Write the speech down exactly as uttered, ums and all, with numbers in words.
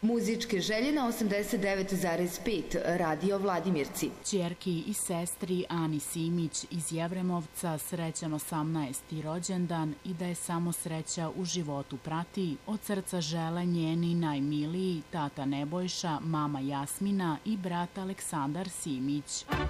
Muzičke želje na osamdeset devet zarez pet Radio Vladimirci. Ćerki i sestri Ani Simić iz Jevremovca srećan osamnaesti rođendan i da je samo sreća u životu prati. Od srca žele njeni najmiliji tata Nebojša, mama Jasmina i brat Aleksandar Simić.